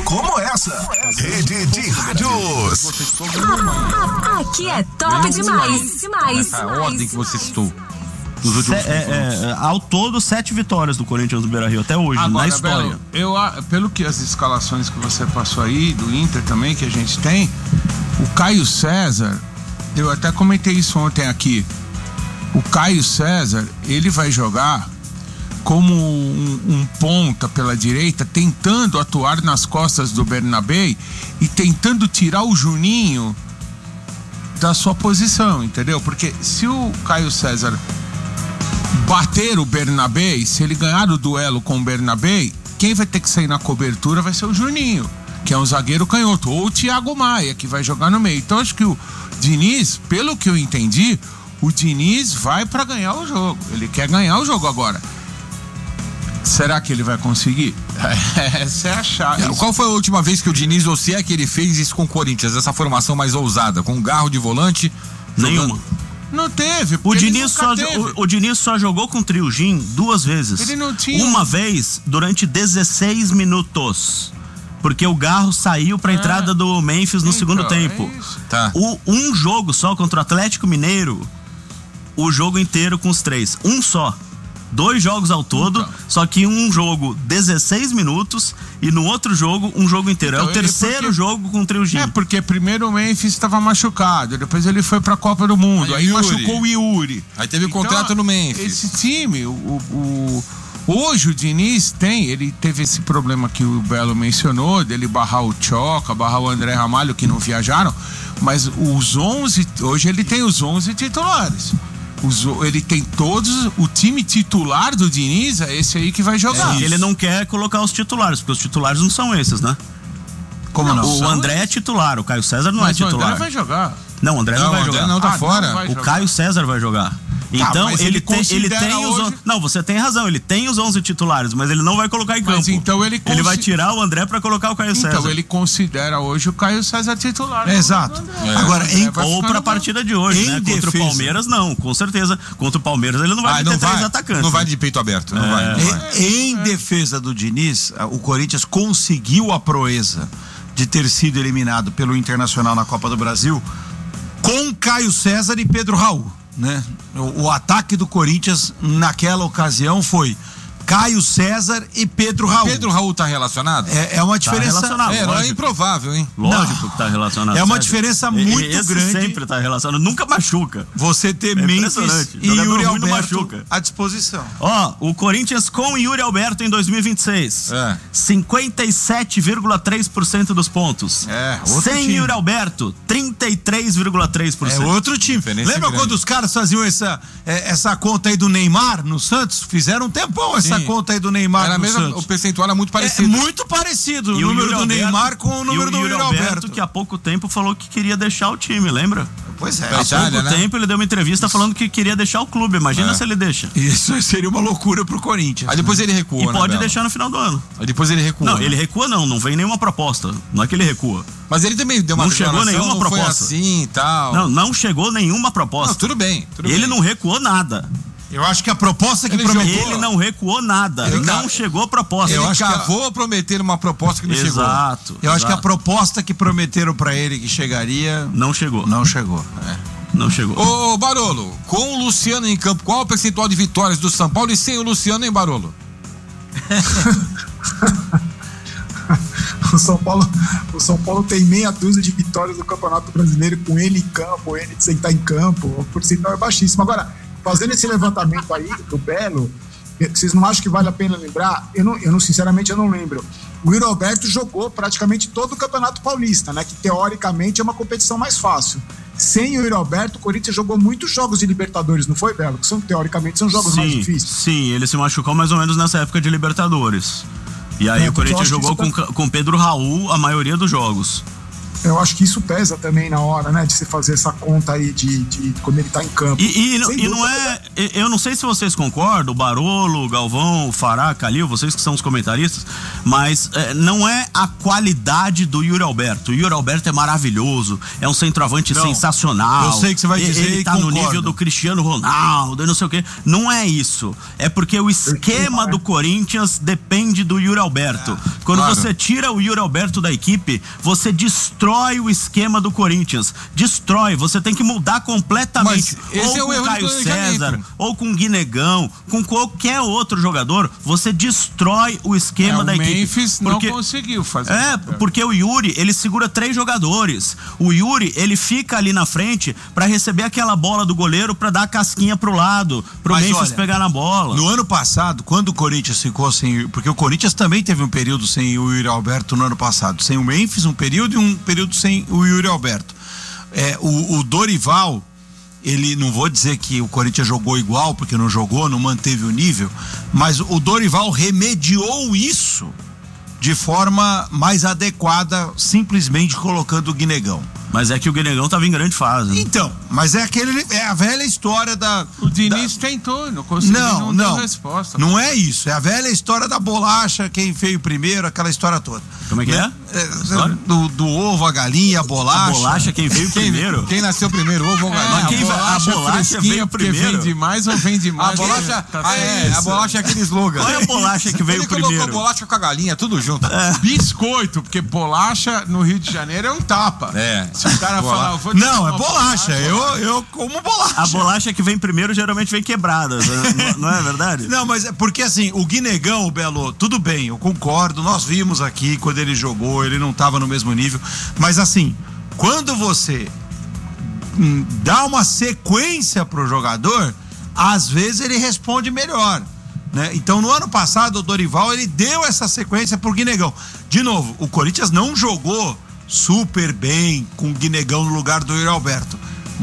como essa. Rede de Rádios. Aqui é top demais. A ordem que você citou. Dos últimos ao todo 7 vitórias do Corinthians no Beira-Rio até hoje. Agora, na história. Belo, pelo que as escalações que você passou aí, do Inter também, que a gente tem, o Caio César, eu até comentei isso ontem aqui, o Caio César, ele vai jogar como um ponta pela direita, tentando atuar nas costas do Bernabé e tentando tirar o Juninho da sua posição, entendeu? Porque se o Caio César bater o Bernabé, se ele ganhar o duelo com o Bernabé, quem vai ter que sair na cobertura vai ser o Juninho, que é um zagueiro canhoto, ou o Thiago Maia, que vai jogar no meio. Então acho que o Diniz, pelo que eu entendi, o Diniz vai para ganhar o jogo. Ele quer ganhar o jogo agora. Será que ele vai conseguir? Essa é a chave. Qual foi a última vez que o Diniz, ou se é que ele fez isso com o Corinthians, essa formação mais ousada, com um Garro de volante? Nenhuma. Não teve. O Diniz só jogou com o trio Jim 2 vezes. Ele não tinha. Uma vez durante 16 minutos. Porque o Garro saiu pra entrada do Memphis no segundo tempo. Tá. Um jogo só contra o Atlético Mineiro, o jogo inteiro com os 3. Um só. 2 jogos ao todo, só que um jogo 16 minutos e no outro jogo um jogo inteiro. Então, é o terceiro jogo com o trio Jim. Porque primeiro o Memphis estava machucado, depois ele foi pra Copa do Mundo, aí machucou o Yuri. Aí teve contrato no Memphis. Esse time, hoje o Diniz ele teve esse problema que o Belo mencionou, dele barrar o Choca, barrar o André Ramalho, que não viajaram, mas hoje ele tem os 11 titulares. Ele tem todos, o time titular do Diniz é esse aí que vai jogar. Ele não quer colocar os titulares, porque os titulares não são esses, né? Como não? O André é titular, o Caio César não é titular. O André vai jogar. Não, o André não vai jogar. Não, tá fora. O Caio César vai jogar. Então ele tem os... Não, você tem razão, ele tem os 11 titulares, mas ele não vai colocar em campo. Mas então ele vai tirar o André pra colocar o Caio César. Então ele considera hoje o Caio César titular. Exato. Agora, ou pra partida de hoje, né? Contra o Palmeiras, não, com certeza. Contra o Palmeiras ele não vai ter 3 atacantes. Não vai de peito aberto, não vai. Em defesa do Diniz, o Corinthians conseguiu a proeza de ter sido eliminado pelo Internacional na Copa do Brasil com Caio César e Pedro Raul. Né? O ataque do Corinthians naquela ocasião foi Caio César e Pedro Raul. Pedro Raul tá relacionado? É uma diferença. Não é improvável, hein? Lógico que tá relacionado. É uma diferença muito grande. Sempre tá relacionado, nunca machuca. Você ter Memphis e Yuri Alberto à disposição. O Corinthians com Yuri Alberto em 2026. 57,3% dos pontos. Sem time. Yuri Alberto, 33,3%. É outro time. Lembra quando os caras faziam essa conta aí do Neymar no Santos? Fizeram um tempão essa conta aí do Neymar era no mesmo, Santos. O percentual era muito parecido. Muito parecido o número do Neymar com o número do Yuri Alberto. Que há pouco tempo falou que queria deixar o time, lembra? Pois é. Há pouco tempo ele deu uma entrevista falando que queria deixar o clube. Imagina se ele deixa. Isso seria uma loucura pro Corinthians. Aí depois ele recua, E pode deixar no final do ano. Aí depois ele recua. Não, ele recua não vem nenhuma proposta. Não é que ele recua. Mas ele também deu uma Não chegou nenhuma proposta. Foi assim e tal. Não chegou nenhuma proposta. Não, tudo bem. Ele não recuou nada. Eu acho que a proposta que prometeu... Ele não recuou nada. Não chegou a proposta. Ele acabou a prometer uma proposta que não chegou. Exato. Eu acho que a proposta que prometeram pra ele que chegaria... Não chegou. Não chegou. Não chegou. Ô, Barolo, com o Luciano em campo, qual o percentual de vitórias do São Paulo e sem o Luciano, hein, Barolo? O São Paulo tem meia dúzia de vitórias no Campeonato Brasileiro com ele em campo, ele sem estar em campo. O percentual é baixíssimo. Agora, fazendo esse levantamento aí do Belo, vocês não acham que vale a pena lembrar? Sinceramente, eu não lembro. O Yuri Alberto jogou praticamente todo o Campeonato Paulista, né? Que teoricamente é uma competição mais fácil. Sem o Yuri Alberto, o Corinthians jogou muitos jogos de Libertadores, não foi, Belo? Que teoricamente são jogos mais difíceis. Sim, ele se machucou mais ou menos nessa época de Libertadores. E aí o Corinthians jogou com Pedro Raul a maioria dos jogos. Eu acho que isso pesa também na hora, né? De se fazer essa conta aí de quando ele tá em campo. E não é... Eu não sei se vocês concordam, o Barolo, o Galvão, o Fará, Calil, vocês que são os comentaristas, mas não é a qualidade do Yuri Alberto. O Yuri Alberto é maravilhoso, é um centroavante sensacional. Eu sei que você vai dizer ele tá no nível do Cristiano Ronaldo e não sei o quê. Não é isso. É porque o esquema do Corinthians depende do Yuri Alberto. Quando Claro. você tira o Yuri Alberto da equipe, você destrói o esquema do Corinthians. Destrói. Você tem que mudar completamente. Mas esse é o com erro o de Caio planejamento. César, ou com o Guinegão, com qualquer outro jogador, você destrói o esquema da o equipe. Memphis não conseguiu fazer. Porque o Yuri, ele segura 3 jogadores. O Yuri, ele fica ali na frente pra receber aquela bola do goleiro pra dar a casquinha pro lado, pro Mas Memphis olha, pegar na bola. No ano passado, quando o Corinthians ficou sem... Porque o Corinthians também teve um período sem o Yuri Alberto no ano passado. Sem o Memphis, um período, e um período sem o Yuri Alberto. O Dorival, ele, não vou dizer que o Corinthians jogou igual, porque não jogou, não manteve o nível, mas o Dorival remediou isso de forma mais adequada, simplesmente colocando o Guinegão. Mas é que o Guinegão tava em grande fase. Né? Então, mas é a velha história da... O Diniz tentou, não conseguiu, não deu resposta. Não é isso, é a velha história da bolacha, quem veio primeiro, aquela história toda. Como é que é? Do ovo, a galinha, a bolacha. A bolacha, quem veio primeiro? Quem nasceu primeiro, ovo ou galinha? A bolacha veio primeiro. Vende mais ou vende mais? A bolacha, a bolacha é aquele slogan. Qual é a bolacha que veio Ele primeiro? colocou bolacha com a galinha, tudo junto. Biscoito, porque bolacha no Rio de Janeiro é um tapa. Se o cara falar, não, é bolacha. Eu como bolacha. A bolacha que vem primeiro geralmente vem quebrada, não é verdade? Não, mas é porque assim, o Guinegão, o Belo, tudo bem, eu concordo, nós vimos aqui quando ele jogou, ele não estava no mesmo nível, mas assim, quando você dá uma sequência pro jogador, às vezes ele responde melhor, né? Então no ano passado o Dorival, ele deu essa sequência pro Guinegão. De novo, o Corinthians não jogou super bem com o Guinegão no lugar do Yuri Alberto,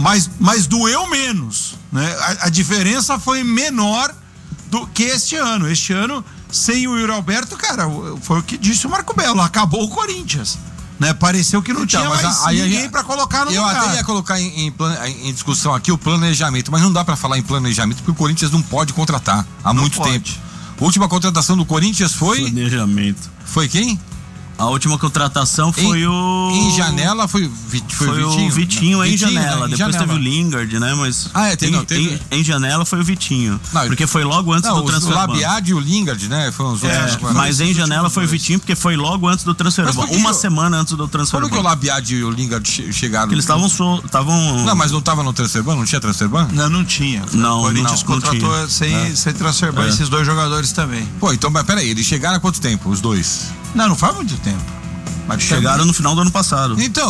mas doeu menos, né? A diferença foi menor do que este ano. Este ano, sem o Yuri Alberto, cara, foi o que disse o Marco Belo, acabou o Corinthians, né? Pareceu que não tinha mais ninguém pra colocar no lugar. Eu até ia colocar em discussão aqui o planejamento, mas não dá pra falar em planejamento porque o Corinthians não pode contratar há muito tempo. A última contratação do Corinthians foi... Planejamento. Foi quem? A última contratação foi Em janela foi o Vitinho. O Vitinho em janela. Depois janela. teve o Lingard, né? Mas teve. Em janela foi o Vitinho. Porque foi logo antes do transfer. O Labiad e o Lingard, né? Foram os outros. Mas em janela foi o Vitinho, porque foi logo antes do transfer. Uma semana antes do transfer. Quando que o Labiad e o Lingard chegaram? Eles estavam. Não, mas não estavam no transfer ban? Não tinha transfer ban? Não tinha. Não, o Corinthians contratou sem transfer ban esses dois jogadores também. Pô, então, mas peraí, eles chegaram há quanto tempo, os dois? Não faz muito tempo. Mas chegaram no final do ano passado. Então,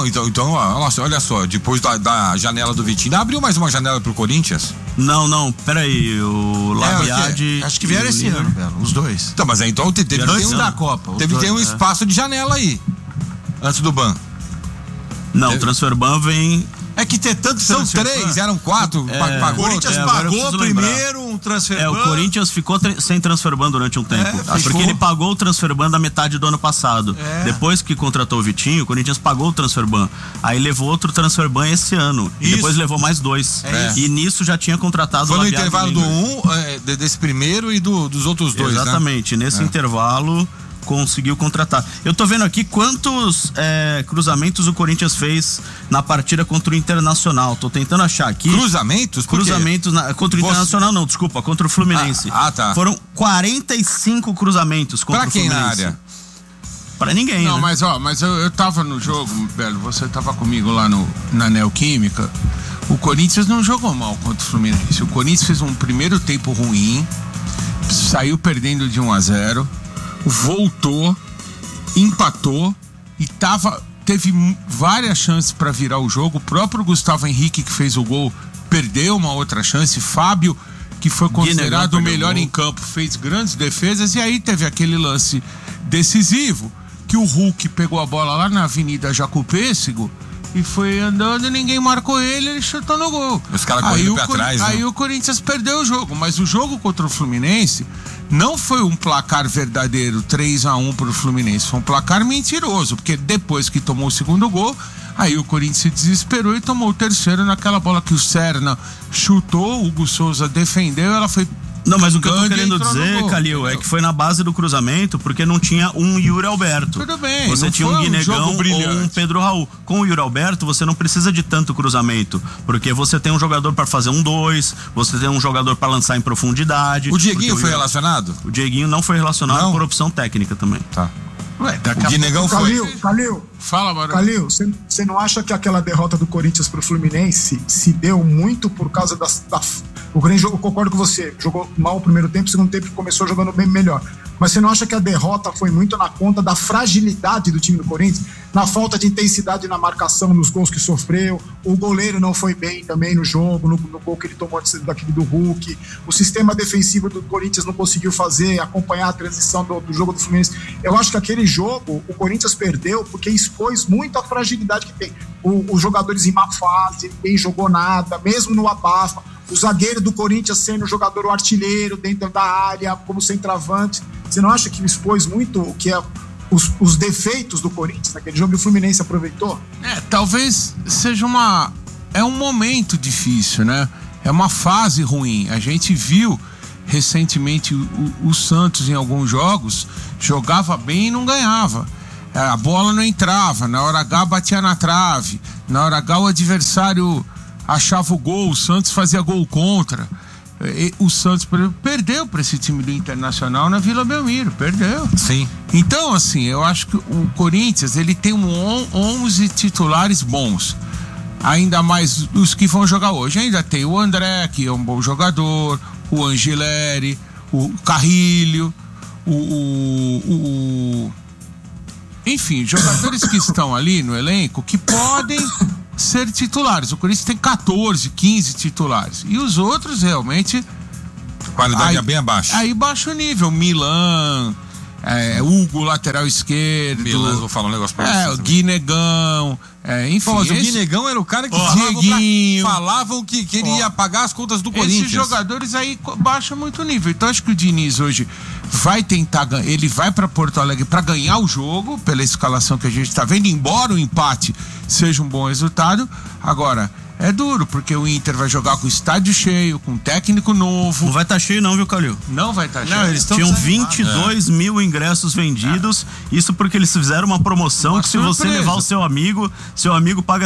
olha só, depois da janela do Vitinho, abriu mais uma janela pro Corinthians? Não, peraí, o Labiad... acho que vieram esse ano, Belo, os dois. Então, mas aí então teve antes da Copa. Teve que ter um espaço de janela aí, antes do ban. Não, o transfer ban vem... É que ter tanto São 3, eram 4. O Corinthians pagou primeiro um transfer ban. O Corinthians ficou sem transfer ban durante um tempo. Porque ele pagou o transfer ban da metade do ano passado. Depois que contratou o Vitinho, o Corinthians pagou o transfer ban. Aí levou outro transfer ban esse ano. E depois levou mais 2. E nisso já tinha contratado o Labiad. Foi no intervalo desse primeiro e dos outros 2, exatamente. Né? Nesse intervalo conseguiu contratar. Eu tô vendo aqui quantos cruzamentos o Corinthians fez na partida contra o Internacional. Tô tentando achar aqui. Cruzamentos? Cruzamentos contra o Internacional, não, desculpa, contra o Fluminense. Tá. Foram 45 cruzamentos contra o Fluminense. Pra quem na área? Pra ninguém, não, né? mas eu tava no jogo, Belo, você tava comigo lá na Neoquímica. O Corinthians não jogou mal contra o Fluminense. O Corinthians fez um primeiro tempo ruim, saiu perdendo de 1-0. Voltou, empatou e teve várias chances para virar o jogo. O próprio Gustavo Henrique, que fez o gol, perdeu uma outra chance. Fábio, que foi considerado o melhor em campo, fez grandes defesas. E aí teve aquele lance decisivo que o Hulk pegou a bola lá na Avenida Jaco Pêssego e foi andando, ninguém marcou ele chutou no gol. Os caras correndo pra trás. Aí o Corinthians perdeu o jogo, mas o jogo contra o Fluminense não foi um placar verdadeiro, 3-1 pro Fluminense, foi um placar mentiroso, porque depois que tomou o segundo gol, aí o Corinthians se desesperou e tomou o terceiro naquela bola que o Serna chutou, o Hugo Souza defendeu, ela foi... Não, mas o que eu tô querendo dizer, Calil, é que foi na base do cruzamento, porque não tinha um Yuri Alberto. Tudo bem. Você tinha um Guinegão ou um Pedro Raul. Com o Yuri Alberto, você não precisa de tanto cruzamento, porque você tem um jogador para fazer 1-2, você tem um jogador para lançar em profundidade. O Dieguinho foi relacionado? O Dieguinho não foi relacionado por opção técnica também. Tá. O Guinegão foi. Calil, Fala, Barão. Calil, você não acha que aquela derrota do Corinthians pro Fluminense se deu muito por causa o Corinthians, eu concordo com você, jogou mal o primeiro tempo, o segundo tempo começou jogando bem melhor. Mas você não acha que a derrota foi muito na conta da fragilidade do time do Corinthians? Na falta de intensidade na marcação, nos gols que sofreu, o goleiro não foi bem também no jogo, no gol que ele tomou daquele do Hulk, o sistema defensivo do Corinthians não conseguiu acompanhar a transição do jogo do Fluminense. Eu acho que aquele jogo, o Corinthians perdeu porque expôs muito a fragilidade que tem. Os jogadores em má fase, ninguém jogou nada, mesmo no abafa. O zagueiro do Corinthians sendo o jogador, o artilheiro dentro da área, como centroavante. Você não acha que expôs muito o que é os defeitos do Corinthians naquele jogo e o Fluminense aproveitou? Talvez seja um momento difícil, né? É uma fase ruim. A gente viu recentemente o Santos em alguns jogos, jogava bem e não ganhava. A bola não entrava, na hora H batia na trave, na hora H o adversário achava o gol, o Santos fazia gol contra. O Santos, por exemplo, perdeu para esse time do Internacional na Vila Belmiro, perdeu. Sim. Então, assim, eu acho que o Corinthians, ele tem 11 titulares bons, ainda mais os que vão jogar hoje. Ainda tem o André, que é um bom jogador, o Angileri, o Carrilho, enfim, jogadores que estão ali no elenco que podem ser titulares. O Corinthians tem 14, 15 titulares. E os outros realmente. A qualidade é bem abaixo. Aí baixa o nível. Milan, Hugo, lateral esquerdo. Milan, vou falar um negócio pra vocês. O Guinegão. Enfim. Mas o Guinegão era o cara que falavam que ele ia pagar as contas do Corinthians. Esses jogadores aí baixam muito o nível. Então acho que o Diniz hoje vai tentar, ele vai para Porto Alegre para ganhar o jogo, pela escalação que a gente está vendo, embora o empate seja um bom resultado. Agora, é duro, porque o Inter vai jogar com o estádio cheio, com um técnico novo. Não vai estar cheio não, viu, Calil? Não vai estar cheio. Não, eles tinham 22 mil ingressos vendidos, isso porque eles fizeram uma promoção que se você levar o seu amigo paga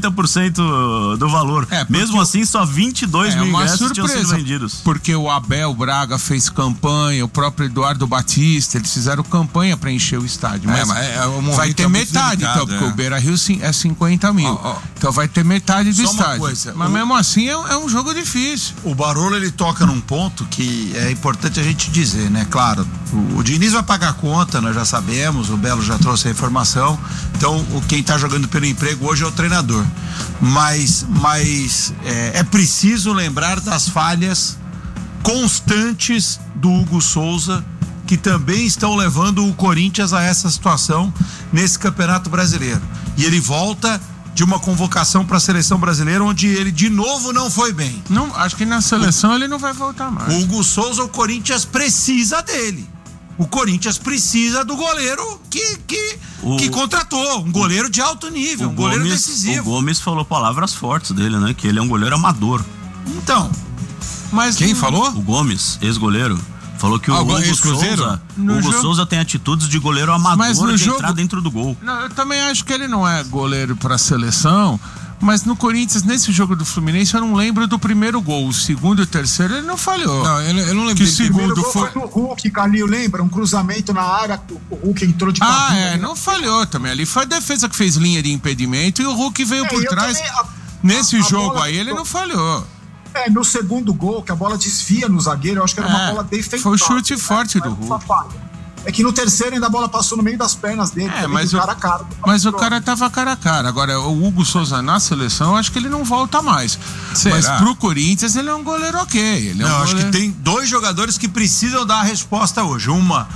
50% do valor. Mesmo assim, só 22 mil ingressos tinham sido vendidos. Porque o Abel Braga fez campanha, o próprio Eduardo Batista, eles fizeram campanha para encher o estádio. Mas vai ter metade, então, porque o Beira-Rio é 50 mil. Então vai ter metade do estádio. Mas mesmo assim é um jogo difícil. O Barolo, ele toca num ponto que é importante a gente dizer, né? Claro, o Diniz vai pagar a conta, nós já sabemos, o Belo já trouxe a informação. Então, quem tá jogando pelo emprego hoje é o treinador. Mas é preciso lembrar das falhas constantes do Hugo Souza, que também estão levando o Corinthians a essa situação nesse Campeonato Brasileiro. E ele volta de uma convocação para a seleção brasileira, onde ele de novo não foi bem. Não, acho que na seleção ele não vai voltar mais. O Hugo Souza, o Corinthians precisa dele. O Corinthians precisa do goleiro que contratou, um goleiro de alto nível, um goleiro decisivo. O Gomes falou palavras fortes dele, né? Que ele é um goleiro amador. Então, mas quem falou? O Gomes, ex-goleiro. Falou que o Hugo Souza tem atitudes de goleiro amador de entrar dentro do gol. Não, eu também acho que ele não é goleiro para a seleção, mas no Corinthians, nesse jogo do Fluminense, eu não lembro do primeiro gol. O segundo e o terceiro ele não falhou. Não, eu não lembro. Que o segundo foi no Hulk, Calil, lembra? Um cruzamento na área, o Hulk entrou de cabeça. Não falhou também. Ali foi a defesa que fez linha de impedimento e o Hulk veio por trás. Nesse jogo aí ele não falhou. No segundo gol, que a bola desvia no zagueiro, eu acho que era uma bola defensiva. Foi o chute forte do Hulk. É que no terceiro ainda a bola passou no meio das pernas dele. Mas o cara tava cara a cara. Agora, o Hugo Souza na seleção, eu acho que ele não volta mais. Será? Mas pro Corinthians ele é um goleiro ok. Acho que tem dois jogadores que precisam dar a resposta hoje.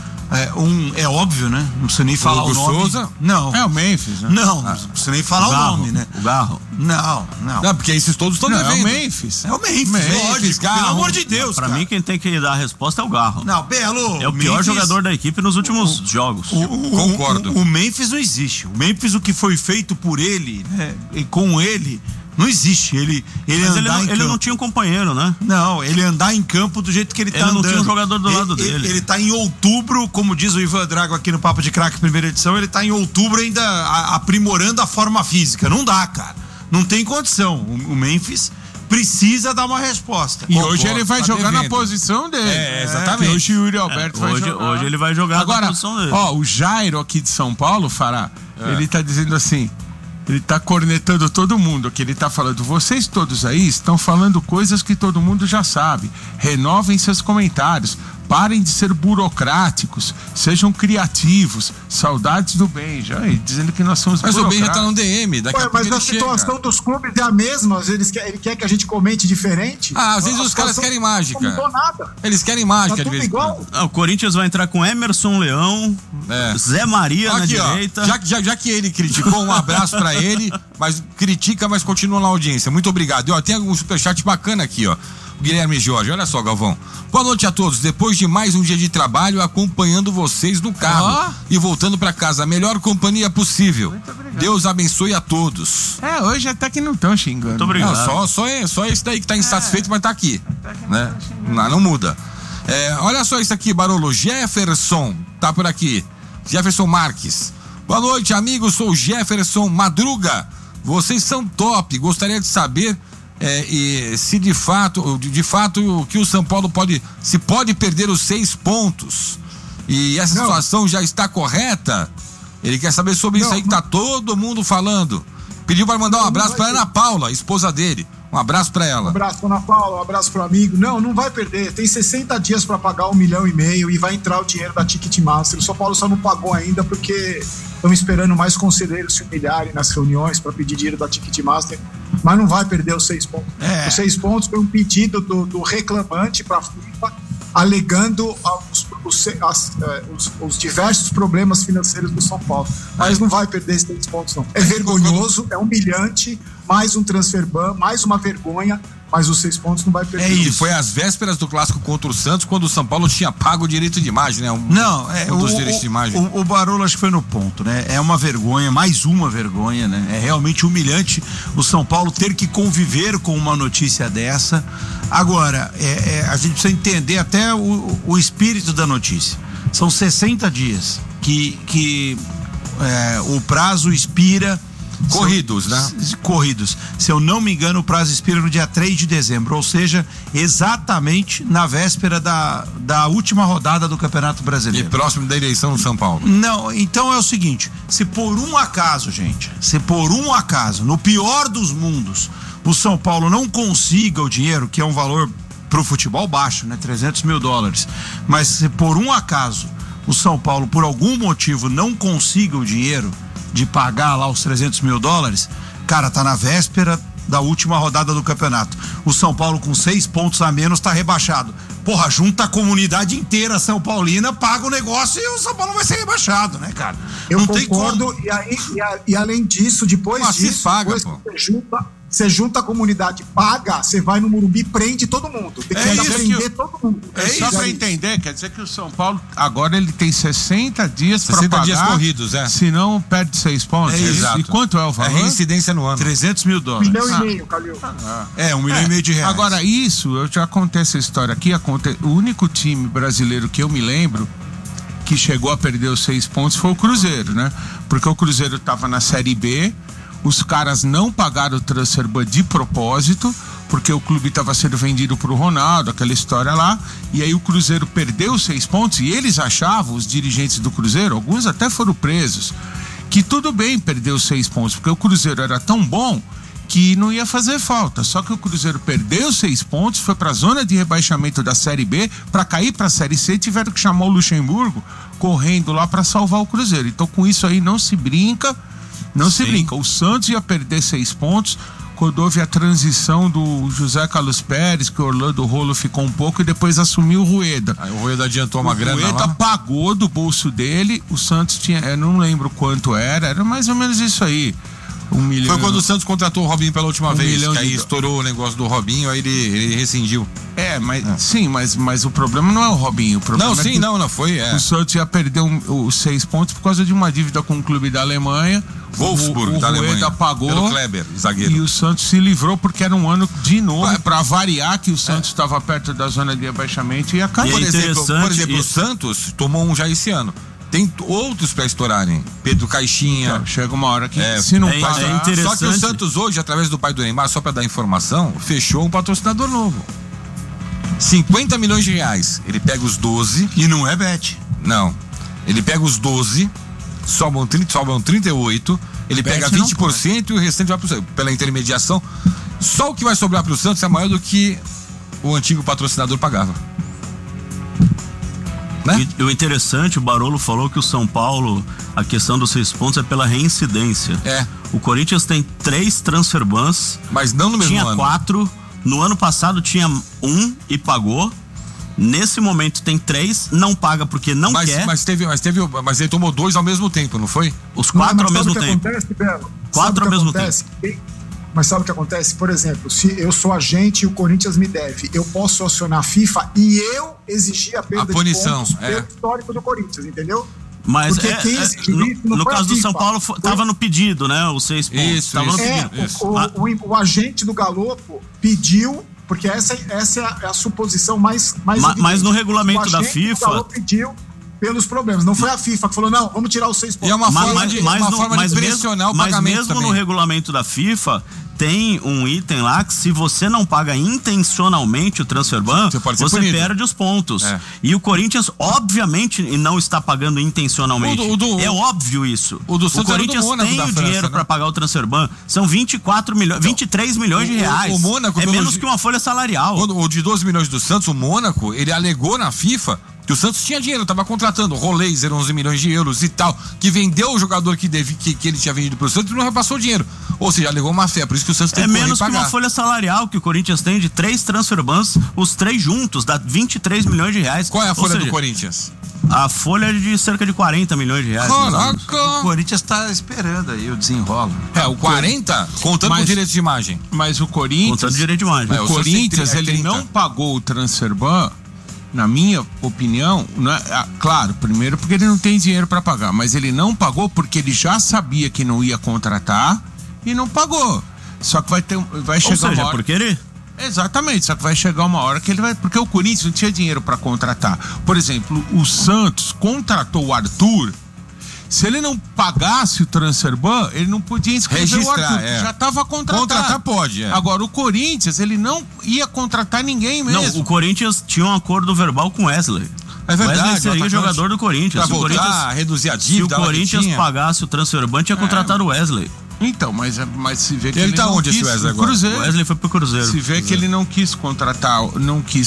É óbvio, né? Não precisa nem falar o nome. Souza? Não. É o Memphis, né? Não precisa nem falar o nome, né? O Garro. Não, porque esses todos estão devendo. É o Memphis. É o Memphis, lógico. Pelo amor de Deus, Pra mim, quem tem que dar a resposta é o Garro. Não, Belo. É o pior jogador da equipe nos últimos jogos. Concordo. O Memphis não existe. O Memphis, o que foi feito por ele, né? E com ele, não existe. Ele não tinha um companheiro, né? Não, ele andar em campo do jeito que ele tá andando. Ele não tinha um jogador do lado dele. Ele tá em outubro, como diz o Ivan Drago aqui no Papo de Craque, primeira edição, ele tá em outubro ainda aprimorando a forma física. Não dá, cara. Não tem condição. O Memphis precisa dar uma resposta. E hoje ele vai tá jogar na devendo. posição dele. Exatamente. Hoje o Yuri Alberto vai jogar. Hoje ele vai jogar Agora, na posição dele. o Jairo aqui de São Paulo, Fará, ele tá dizendo assim, ele tá cornetando todo mundo, que ele tá falando, vocês todos aí estão falando coisas que todo mundo já sabe. Renovem seus comentários. Parem de ser burocráticos, sejam criativos, saudades do Benja. Dizendo que nós somos Mas o Ben já tá burocratas. no DM, daqui a pouco Mas ele a chega. situação dos clubes é a mesma, ele quer que a gente comente diferente. Às vezes A os caras situação querem mágica. Não mudou nada. Eles querem mágica Tá de tudo vez em igual. quando. O Corinthians vai entrar com Emerson Leão, Zé Maria na Aqui, direita. Já que ele criticou, um abraço pra ele, mas critica, mas continua na audiência. Muito obrigado. E, tem um superchat bacana aqui, ó. O Guilherme Jorge, olha só, Galvão. Boa noite a todos. Depois de mais um dia de trabalho, acompanhando vocês no carro e voltando pra casa. A melhor companhia possível. Deus abençoe a todos. Hoje até que não estão xingando. Muito obrigado. Não, só esse daí que tá insatisfeito, mas tá aqui. Né? Não muda. Olha só isso aqui, Barolo. Jefferson tá por aqui. Jefferson Marques. Boa noite, amigos. Sou Jefferson Madruga. Vocês são top. Gostaria de saber e se de fato o que o São Paulo pode perder os 6 pontos. E essa situação já está correta? Ele quer saber sobre isso aí que tá todo mundo falando. Pediu para mandar um abraço para Ana Paula, esposa dele. Um abraço para ela. Um abraço pra Ana Paula, um abraço pro amigo. Não vai perder. Tem 60 dias para pagar 1,5 milhão e vai entrar o dinheiro da Ticketmaster. O São Paulo só não pagou ainda porque estão esperando mais conselheiros se humilharem nas reuniões para pedir dinheiro da Ticketmaster. Mas não vai perder os 6 pontos. Os 6 pontos foi um pedido do reclamante para a FIFA, alegando os diversos problemas financeiros do São Paulo. Mas não vai perder esses 6 pontos, não. É vergonhoso, é humilhante, mais um transfer ban, mais uma vergonha, mas os 6 pontos não vai perder. E foi às vésperas do clássico contra o Santos, quando o São Paulo tinha pago o direito de imagem, né? Um dos direitos de imagem. O Barolo acho que foi no ponto, né? É uma vergonha, mais uma vergonha, né? É realmente humilhante o São Paulo ter que conviver com uma notícia dessa. Agora, a gente precisa entender até o espírito da notícia. São 60 dias que o prazo expira. Corridos, né? Corridos. Se eu não me engano, o prazo expira no dia 3 de dezembro, ou seja, exatamente na véspera da última rodada do Campeonato Brasileiro. E próximo da eleição no São Paulo. Não, então é o seguinte, se por um acaso, no pior dos mundos, o São Paulo não consiga o dinheiro, que é um valor pro futebol baixo, né? $300 mil. Mas se por um acaso o São Paulo, por algum motivo, não consiga o dinheiro de pagar lá os $300 mil, cara, tá na véspera da última rodada do campeonato. O São Paulo com 6 pontos a menos tá rebaixado. Porra, junta a comunidade inteira São Paulina, paga o negócio e o São Paulo vai ser rebaixado, né, cara? Eu não concordo, tem como. E além disso, depois se paga, depois que você junta a comunidade, paga, você vai no Morumbi, prende todo mundo. Tem que prender todo mundo. Só pra entender, quer dizer que o São Paulo agora ele tem 60 dias para pagar. 60 dias corridos, senão perde 6 pontos. Exato. E quanto é o valor? reincidência no ano. $300 mil. $1,5 milhão, Calil. $1,5 milhão de reais. Agora, isso, eu já contei essa história aqui, o único time brasileiro que eu me lembro que chegou a perder os 6 pontos foi o Cruzeiro, né? Porque o Cruzeiro estava na Série B, os caras não pagaram o transfer ban de propósito, porque o clube estava sendo vendido pro Ronaldo, aquela história lá, e aí o Cruzeiro perdeu os 6 pontos, e eles achavam, os dirigentes do Cruzeiro, alguns até foram presos, que tudo bem perder os 6 pontos, porque o Cruzeiro era tão bom que não ia fazer falta. Só que o Cruzeiro perdeu 6 pontos, foi para a zona de rebaixamento da Série B, para cair para a Série C, tiveram que chamar o Luxemburgo correndo lá para salvar o Cruzeiro. Então com isso aí não se brinca. O Santos ia perder 6 pontos quando houve a transição do José Carlos Pérez, que o Orlando Rolo ficou um pouco e depois assumiu o Rueda. Aí o Rueda adiantou uma grana lá. O Rueda pagou do bolso dele, o Santos tinha, eu não lembro quanto era mais ou menos isso aí. 1 milhão. Foi quando o Santos contratou o Robinho pela última vez, que aí estourou o negócio do Robinho, aí ele rescindiu. Sim, mas o problema não é o Robinho. O problema não foi. O Santos ia perder os 6 pontos por causa de uma dívida com o clube da Alemanha. Wolfsburg, da Alemanha. O Rueda pagou. Pelo Kleber, zagueiro. E o Santos se livrou porque era um ano de novo, para variar, que o Santos estava perto da zona de rebaixamento e ia cair. Por exemplo, o Santos tomou um já esse ano. Tem outros pra estourarem. Pedro Caixinha. Então, chega uma hora que se não pagar... é interessante. Só que o Santos hoje, através do pai do Neymar, só pra dar informação, fechou um patrocinador novo. 50 milhões de reais. Ele pega os 12. E não é bet. Não. Ele pega os 12, sobram 38, ele Bet pega não 20% e o restante vai pela intermediação. Só o que vai sobrar pro Santos é maior do que o antigo patrocinador pagava. Né? E o interessante, o Barolo falou que o São Paulo, a questão dos 6 pontos é pela reincidência. É. O Corinthians tem 3 transfer bans. Mas não no mesmo Tinha ano. 4. No ano passado tinha 1 e pagou. Nesse momento tem 3, não paga porque não quer. Mas ele tomou 2 ao mesmo tempo, não foi? Os 4 ao mesmo tempo. Acontece, Belo? 4 ao mesmo tempo. Mas sabe o que acontece? Por exemplo, se eu sou agente e o Corinthians me deve, eu posso acionar a FIFA e eu exigir a perda A punição, de pontos pelo histórico do Corinthians, entendeu? Mas Porque quem exigiu isso não no foi a caso do FIFA. São Paulo, tava no pedido, né? Os 6 pontos. Isso, Tava no isso. pedido. O agente do Galopo pediu, porque essa é a suposição mais Mas evidente. no regulamento O da agente FIFA- do Galopo pediu pelos problemas. Não foi a FIFA que falou, não, vamos tirar os 6 pontos. E é uma forma de pressionar o pagamento mesmo também. no regulamento da FIFA tem um item lá que se você não paga intencionalmente o transfer ban, Você pode ser você punido. perde os pontos. É. E o Corinthians, obviamente, não está pagando intencionalmente. É óbvio isso. o do Santos era do Corinthians Mônaco tem da o França, dinheiro né? para pagar o transfer ban. São 23 milhões de reais. o Mônaco, é pelo menos gi- que uma folha salarial. O de 12 milhões do Santos, o Mônaco, ele alegou na FIFA que o Santos tinha dinheiro, estava contratando Roleiser, 11 milhões de euros e tal, que vendeu o jogador que ele tinha vendido pro Santos e não repassou o dinheiro. Ou seja, alegou má fé, por isso que o Santos tem É que correr e menos que pagar. uma folha salarial que o Corinthians tem de 3 transfer bans, os 3 juntos, dá 23 milhões de reais. Qual é a Ou folha seja, do Corinthians? A folha é de cerca de 40 milhões de reais. mais ou menos. O Caraca! Corinthians tá esperando aí o desenrolo. O 40, contando com direito de imagem. Mas o Corinthians... Contando direito de imagem. É, O o Santos Corinthians, tem 30. ele não pagou o transfer ban, na minha opinião, não é, claro, primeiro porque ele não tem dinheiro para pagar, mas ele não pagou porque ele já sabia que não ia contratar e não pagou. Só que vai chegar Ou seja, uma hora... por querer. Exatamente, só que vai chegar uma hora que ele vai... Porque o Corinthians não tinha dinheiro para contratar. Por exemplo, o Santos contratou o Arthur. Se ele não pagasse o transfer ban, ele não podia inscrever o Registrar, Arthur, que já estava contratado. Contratar pode, é. Agora, o Corinthians, ele não ia contratar ninguém mesmo. Não, o Corinthians tinha um acordo verbal com o Wesley. É verdade. Wesley seria o atacante. jogador do Corinthians. Pra Se o voltar, Corinthians, reduzir a se o dívida. lá que Corinthians tinha. pagasse o transfer ban, tinha contratado o Wesley. Então, mas se vê que Ele ele tá não onde, esse quis, Wesley, no agora? Cruzeiro. O Wesley foi pro Cruzeiro. Se vê que ele não quis contratar, ou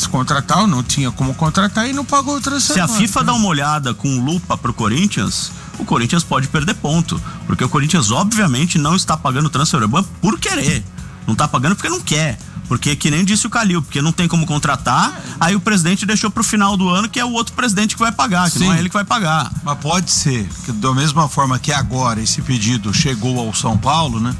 não tinha como contratar e não pagou o transfer Se a ban. FIFA dá uma olhada com lupa pro Corinthians, o Corinthians pode perder ponto. Porque o Corinthians, obviamente, não está pagando o transfer ban por querer. Não está pagando porque não quer. Porque, que nem disse o Calil, porque não tem como contratar, aí o presidente deixou pro final do ano, que é o outro presidente que vai pagar, que não é ele que vai pagar. Mas pode ser que da mesma forma que agora esse pedido chegou ao São Paulo, né?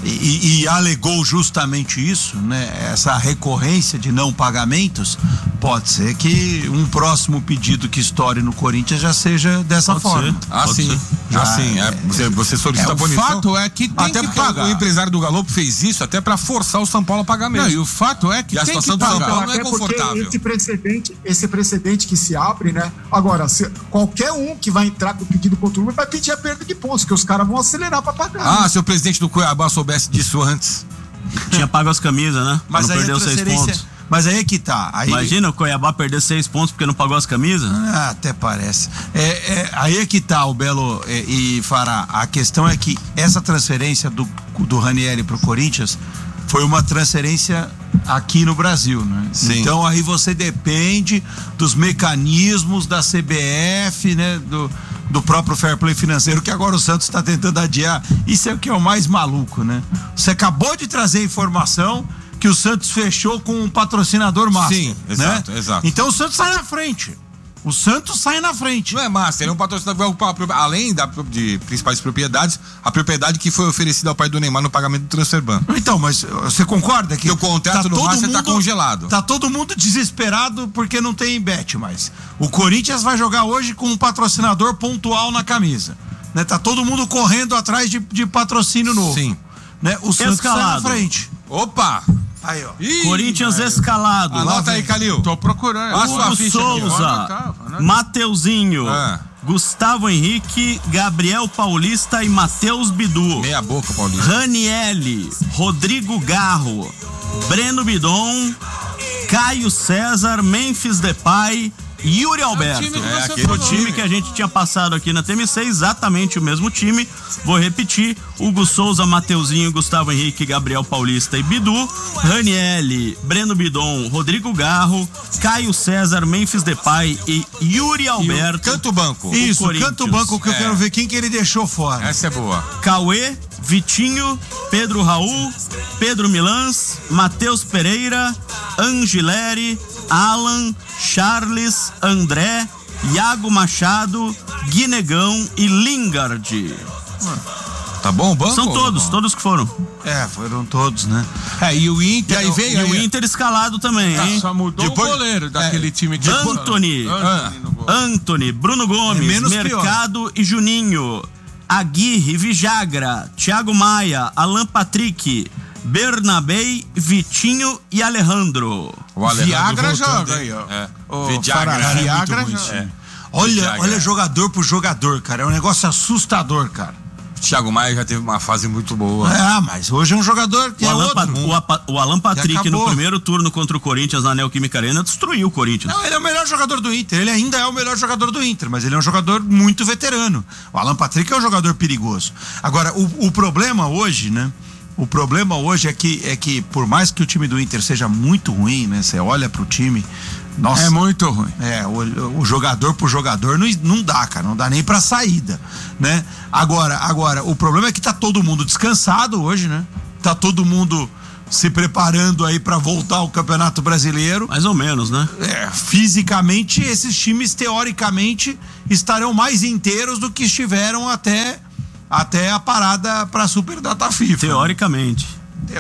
E alegou justamente isso, né? Essa recorrência de não pagamentos, pode ser que um próximo pedido que estoure no Corinthians já seja dessa Pode forma. ser. Ah, Pode sim. ser. Já sim. Você solicita a o punição. fato é que tem até que porque pagar. o empresário do Galopo fez isso até pra forçar o São Paulo a pagar mesmo. Não, e o fato é que E a tem que situação do São pagar. Paulo não é Até porque confortável. esse precedente que se abre, né? Agora, qualquer um que vai entrar com pedido contra o Lula vai pedir a perda de pontos, que os caras vão acelerar pra pagar. Ah, se o presidente do Cuiabá soubesse disso antes. Tinha pago as camisas, né? Mas Pra não aí perder a os 6 transferência. pontos. Mas aí é que tá. Aí, Imagina o Cuiabá perder 6 pontos porque não pagou as camisas. até parece. Aí é que tá, o Belo e Fará. A questão é que essa transferência do Ranieri pro Corinthians foi uma transferência aqui no Brasil, né? Sim. Então aí você depende dos mecanismos da CBF, né? Do próprio fair play financeiro, que agora o Santos está tentando adiar. Isso é o que é o mais maluco, né? Você acabou de trazer informação que o Santos fechou com um patrocinador master. Sim, exato, né? exato. Então o Santos sai na frente. O Santos sai na frente. Não é massa, ele é um patrocinador, além de principais propriedades, a propriedade que foi oferecida ao pai do Neymar no pagamento do transfer ban. Então, mas você concorda que o contrato no Master tá congelado. Tá todo mundo desesperado porque não tem bet mais. O Corinthians vai jogar hoje com um patrocinador pontual na camisa, né? Tá todo mundo correndo atrás de patrocínio novo. Sim. Né? O Santos sai na Escalado. frente. Opa! Aí, ó. Ih, Corinthians escalado. Anota aí, Calil. Tô procurando. Passa a Hugo ficha aqui, ó. Souza, Anotava. Mateuzinho, Ah. Gustavo Henrique, Gabriel Paulista e Matheus Bidu. Meia boca, Paulista. Ranielli, Rodrigo Garro, Breno Bidon, Caio César, Memphis Depay, Yuri Alberto. time que você Aquele falou. time que a gente tinha passado aqui na TMC, exatamente o mesmo time. Vou repetir: Hugo Souza, Mateuzinho, Gustavo Henrique, Gabriel Paulista e Bidu, Ranielli, Breno Bidon, Rodrigo Garro, Caio César, Memphis Depay e Yuri Alberto. Canta o banco. Isso, Corinthians. canta o banco que eu quero ver quem que ele deixou fora. Essa é boa. Cauê, Vitinho, Pedro Raul, Pedro Milans, Matheus Pereira, Angileri, Alan, Charles, André, Iago Machado, Guinegão e Lingard. Tá bom o banco? São todos que foram. Foram todos, né? E o Inter. E aí veio E o Inter escalado também, hein? Só mudou Depois- o goleiro daquele time que Anthony, no gol. Anthony, Bruno Gomes, É menos Mercado e Juninho, Aguirre, Vijagra, Thiago Maia, Alan Patrick, Bernabei, Vitinho e Alejandro. O Alejandro Viagra voltando, joga hein? aí, ó. É. Ô, Viagra. Fará, É Viagra muito ruim, joga. é. Olha, Viagra. olha jogador por jogador, cara. É um negócio assustador, cara. Thiago Maia já teve uma fase muito boa. Mas hoje é um jogador que O é Alan, outro. o Alan Patrick acabou. no primeiro turno contra o Corinthians na Neoquímica Arena destruiu o Corinthians. Não, ele é o melhor jogador do Inter. Ele ainda é o melhor jogador do Inter, mas ele é um jogador muito veterano. O Alan Patrick é um jogador perigoso. Agora, o problema hoje, né? O problema hoje é que por mais que o time do Inter seja muito ruim, né? Você olha pro time, nossa. É muito ruim. O jogador por jogador não dá, cara, não dá nem pra saída, né? Agora, o problema é que tá todo mundo descansado hoje, né? Tá todo mundo se preparando aí pra voltar ao Campeonato Brasileiro. Mais ou menos, né? Fisicamente, esses times, teoricamente, estarão mais inteiros do que estiveram até a parada pra Super Data FIFA. Teoricamente.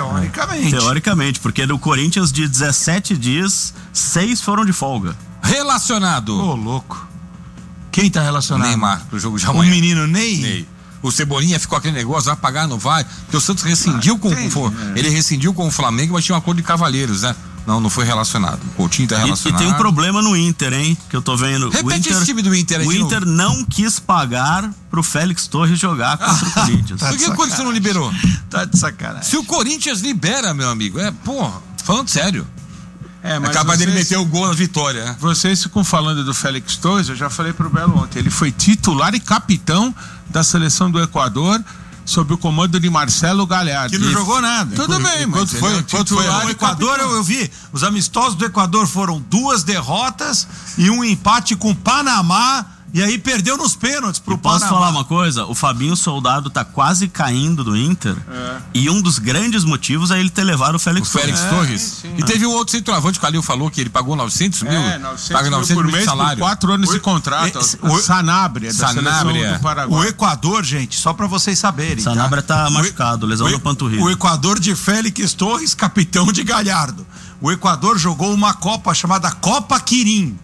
Teoricamente, porque do Corinthians de 17 dias, 6 foram de folga. Relacionado. Ô, louco. Quem tá relacionado? Neymar, pro jogo de O amanhã. menino Ney? Ney. O Cebolinha ficou aquele negócio, vai pagar, não vai. Porque o Santos rescindiu ele rescindiu com o Flamengo, mas tinha um acordo de cavalheiros, né? Não foi relacionado. O Coutinho tá E relacionado. tem um problema no Inter, hein? Que eu tô vendo. Repete esse time do Inter aí O de Inter não quis pagar pro Félix Torres jogar contra o Corinthians. Por que o Corinthians não liberou? Tá de sacanagem. Se o Corinthians libera, meu amigo, falando sério. Mas É capaz dele meter o gol na vitória, né? Vocês ficam falando do Félix Torres, eu já falei pro Belo ontem. Ele foi titular e capitão da seleção do Equador sob o comando de Marcelo Galhardo. Que não jogou nada. Tudo bem, mas quanto foi O Equador, eu vi, os amistosos do Equador foram 2 derrotas e um empate com o Panamá, e aí perdeu nos pênaltis pro E posso Panamá. falar uma coisa? O Fabinho Soldado tá quase caindo do Inter. E um dos grandes motivos é ele ter levado o Félix Torres. Torres. sim. E teve um outro centroavante, o Calil falou que ele pagou 900 mil. 900 paga 900 mil por mil de mês salário. por 4 anos de contrato. Sanabria, da Sanabria. seleção do O Paraguai. Equador, gente, só pra vocês saberem. Sanabria tá machucado, lesão no panturrilho. O Equador de Félix Torres, capitão de Galhardo. O Equador jogou uma Copa chamada Copa Quirim.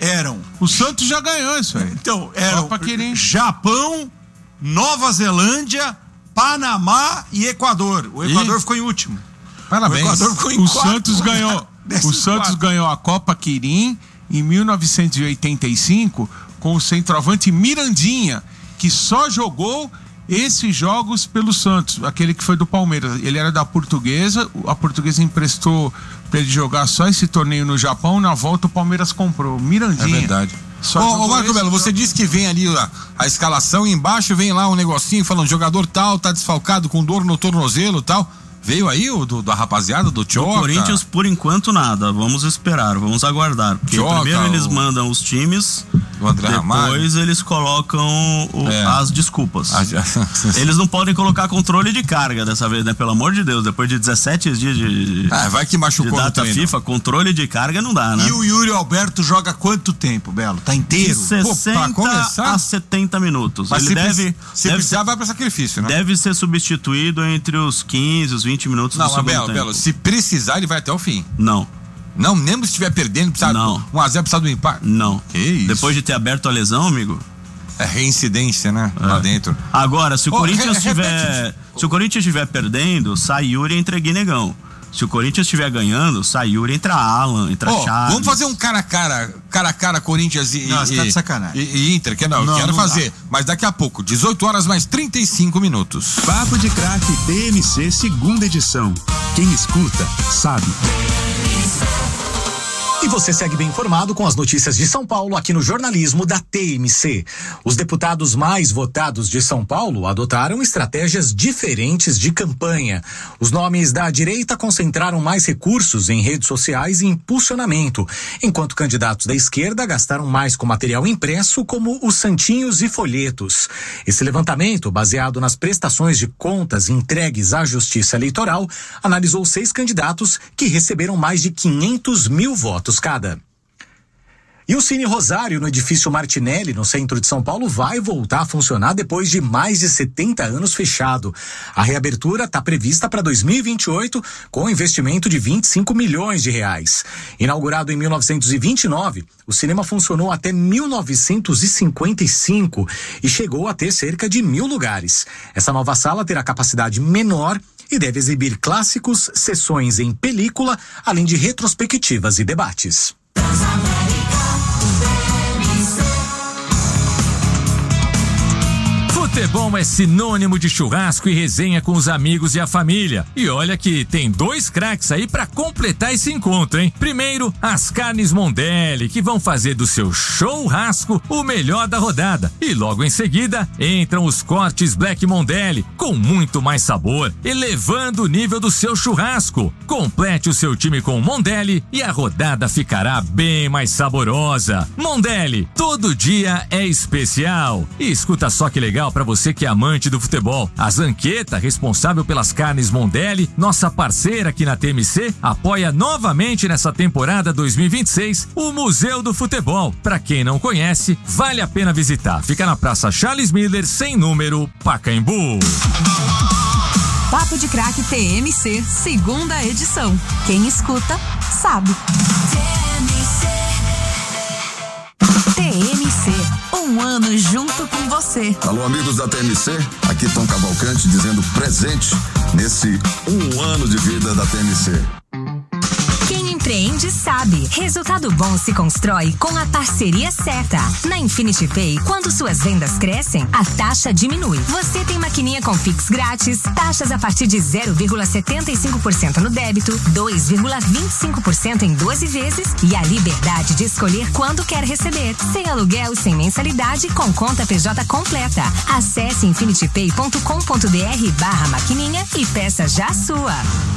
O Santos já ganhou isso aí. Então, eram Copa Quirim. Japão, Nova Zelândia, Panamá e Equador. O Equador ficou em último. Parabéns. O Equador ficou em O quarto. Santos ganhou. O Santos ganhou a Copa Quirim em 1985 com o centroavante Mirandinha, que só jogou esses jogos pelo Santos, aquele que foi do Palmeiras. Ele era da Portuguesa, a Portuguesa emprestou para ele jogar só esse torneio no Japão. Na volta o Palmeiras comprou Mirandinha. É verdade. Só Ô, jogou Marco esse Belo, você jogo. disse que vem ali a escalação e embaixo vem lá um negocinho falando jogador tal, tá desfalcado com dor no tornozelo e tal. Veio aí o da rapaziada, do O Tioca? Corinthians, por enquanto, nada. Vamos esperar, vamos aguardar. Porque Tioca, primeiro eles mandam os times, o André Ramalho. depois eles colocam as desculpas. Eles não podem colocar controle de carga dessa vez, né? Pelo amor de Deus, depois de 17 dias de Vai que machucou de no data treino. FIFA, controle de carga não dá, né? E o Yuri Alberto joga quanto tempo, Belo? Tá De inteiro? 60 começar? a 70 minutos. Mas Ele deve precisar, vai pra sacrifício, né? deve ser substituído entre os 15 e os 20 minutos do Não, mas segundo tempo. Belo, se precisar, ele vai até o fim. Não, Não, mesmo se estiver perdendo, precisa Não. 1x0, precisa do empate. não. Que isso? Depois de ter aberto a lesão, amigo. É reincidência, né? Lá dentro. Agora, se o Ô, Corinthians repete. se o Corinthians estiver perdendo, sai Yuri entre Guinegão. Se o Corinthians estiver ganhando, sai Yuri, entra Alan, entra Charles. Vamos fazer um cara a cara Corinthians Não, você tá de sacanagem. e Inter, que não quero fazer. Mas daqui a pouco, 18 horas mais 35 minutos. Papo de Craque TMC, segunda edição. Quem escuta, sabe. E você segue bem informado com as notícias de São Paulo aqui no jornalismo da TMC. Os deputados mais votados de São Paulo adotaram estratégias diferentes de campanha. Os nomes da direita concentraram mais recursos em redes sociais e impulsionamento, enquanto candidatos da esquerda gastaram mais com material impresso, como os santinhos e folhetos. Esse levantamento, baseado nas prestações de contas entregues à Justiça Eleitoral, analisou 6 candidatos que receberam mais de 500 mil votos cada. E o Cine Rosário, no edifício Martinelli, no centro de São Paulo, vai voltar a funcionar depois de mais de 70 anos fechado. A reabertura está prevista para 2028, com investimento de 25 milhões de reais. Inaugurado em 1929, o cinema funcionou até 1955 e chegou a ter cerca de 1.000 lugares. Essa nova sala terá capacidade menor e deve exibir clássicos, sessões em película, além de retrospectivas e debates. Futebol é sinônimo de churrasco e resenha com os amigos e a família. E olha que tem 2 craques aí pra completar esse encontro, hein? Primeiro, as carnes Mondelli, que vão fazer do seu churrasco o melhor da rodada. E logo em seguida, entram os cortes Black Mondelli, com muito mais sabor, elevando o nível do seu churrasco. Complete o seu time com Mondelli e a rodada ficará bem mais saborosa. Mondelli, todo dia é especial. E escuta só que legal pra você que é amante do futebol. A Zanqueta, responsável pelas carnes Mondelli, nossa parceira aqui na TMC, apoia novamente nessa temporada 2026 o Museu do Futebol. Pra quem não conhece, vale a pena visitar. Fica na Praça Charles Miller, sem número, Pacaembu. Papo de Craque TMC, segunda edição. Quem escuta, sabe. TMC, um ano junto com você. Alô, amigos da TMC, aqui Tom Cavalcante dizendo presente nesse 1 ano de vida da TMC. Quem empreende sabe. Resultado bom se constrói com a parceria certa. Na Infinity Pay, quando suas vendas crescem, a taxa diminui. Você tem maquininha com Pix grátis, taxas a partir de 0,75% no débito, 2,25% em 12 vezes e a liberdade de escolher quando quer receber. Sem aluguel e sem mensalidade, com conta PJ completa. Acesse infinitypay.com.br/maquininha e peça já a sua.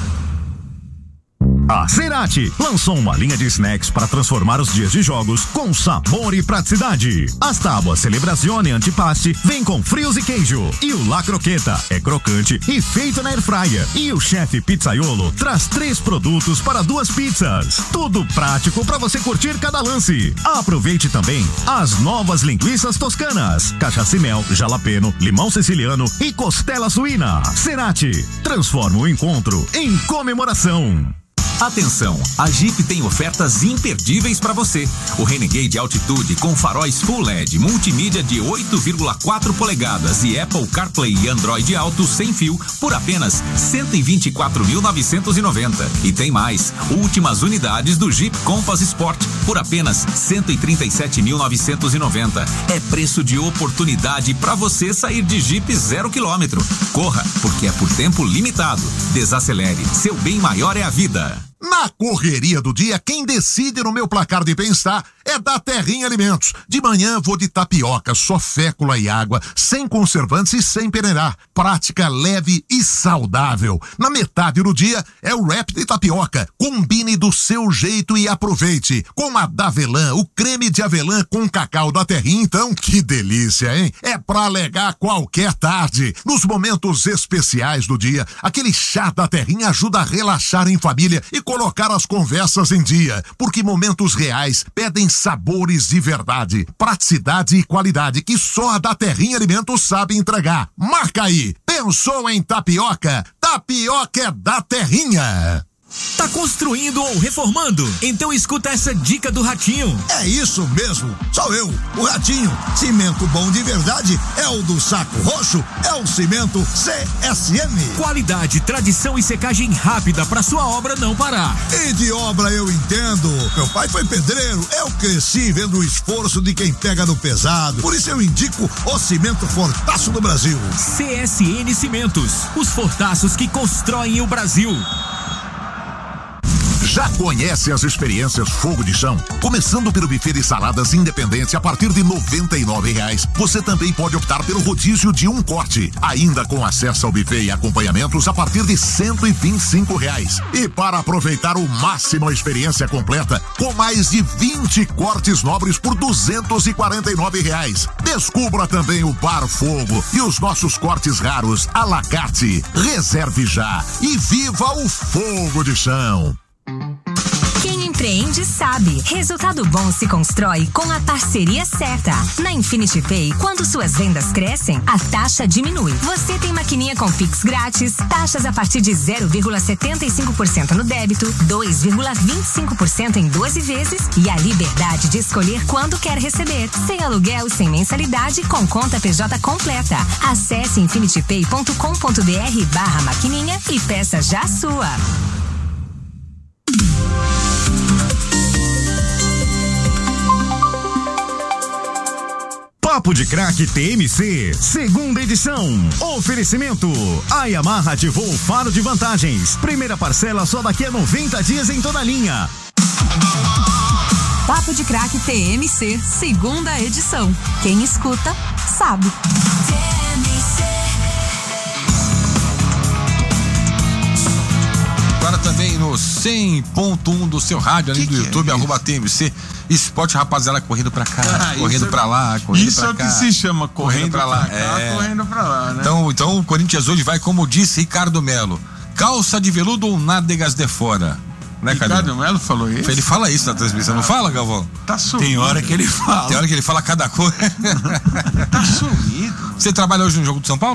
A Cerati lançou uma linha de snacks para transformar os dias de jogos com sabor e praticidade. As tábuas Celebrazione Antipaste vem com frios e queijo. E o La Croqueta é crocante e feito na airfryer. E o chefe Pizzaiolo traz 3 produtos para 2 pizzas. Tudo prático para você curtir cada lance. Aproveite também as novas linguiças toscanas, cachaça e mel, jalapeno, limão siciliano e costela suína. Cerati transforma o encontro em comemoração. Atenção, a Jeep tem ofertas imperdíveis para você. O Renegade Altitude com faróis Full LED, multimídia de 8,4 polegadas e Apple CarPlay e Android Auto sem fio por apenas R$124.990. E tem mais, últimas unidades do Jeep Compass Sport por apenas R$137.990. É preço de oportunidade para você sair de Jeep 0 km. Corra, porque é por tempo limitado. Desacelere, seu bem maior é a vida. Na correria do dia, quem decide no meu placar de bem-estar é da Terrinha Alimentos. De manhã vou de tapioca, só fécula e água, sem conservantes e sem peneirar. Prática, leve e saudável. Na metade do dia é o wrap de tapioca. Combine do seu jeito e aproveite. Com a Davelã, o creme de avelã com cacau da Terrinha, então, que delícia, hein? É pra alegar qualquer tarde. Nos momentos especiais do dia, aquele chá da Terrinha ajuda a relaxar em família e colocar as conversas em dia, porque momentos reais pedem sabores de verdade, praticidade e qualidade que só a da Terrinha Alimentos sabe entregar. Marca aí, pensou em tapioca? Tapioca é da Terrinha. Tá construindo ou reformando? Então escuta essa dica do Ratinho. É isso mesmo, sou eu, o Ratinho. Cimento bom de verdade é o do Saco Roxo, é o cimento CSN. Qualidade, tradição e secagem rápida pra sua obra não parar. E de obra eu entendo. Meu pai foi pedreiro, eu cresci vendo o esforço de quem pega no pesado. Por isso eu indico o cimento Fortaço do Brasil. CSN Cimentos, os fortaços que constroem o Brasil. Já conhece as experiências Fogo de Chão? Começando pelo buffet de saladas Independência a partir de R$99. Você também pode optar pelo rodízio de um corte, ainda com acesso ao buffet e acompanhamentos a partir de R$125. E para aproveitar o máximo a experiência completa, com mais de 20 cortes nobres por R$249. Descubra também o Bar Fogo e os nossos cortes raros à la carte. Reserve já e viva o Fogo de Chão. Quem empreende sabe. Resultado bom se constrói com a parceria certa. Na Infinity Pay, quando suas vendas crescem, a taxa diminui. Você tem maquininha com Pix grátis, taxas a partir de 0,75% no débito, 2,25% em 12 vezes e a liberdade de escolher quando quer receber. Sem aluguel e sem mensalidade, com conta PJ completa. Acesse infinitypay.com.br/maquininha e peça já a sua. Papo de Craque TMC, segunda edição. Oferecimento: a Yamaha ativou o faro de vantagens. Primeira parcela só daqui a 90 dias em toda a linha. Papo de Craque TMC, segunda edição. Quem escuta, sabe. Agora também no 100.1 do seu rádio, além do YouTube, @TMC Esporte, rapaziada, correndo pra cá, correndo pra lá, correndo pra cá. Isso é o que se chama correndo pra lá, correndo pra lá, né? Então o Corinthians hoje vai, como disse Ricardo Melo, calça de veludo ou nádegas de fora. Né, Ricardo Melo falou isso? Ele fala isso na transmissão, não fala, Galvão? Tá sumido. Tem hora que ele fala. Tem hora que ele fala cada coisa. Tá sumido. Você trabalha hoje no jogo do São Paulo?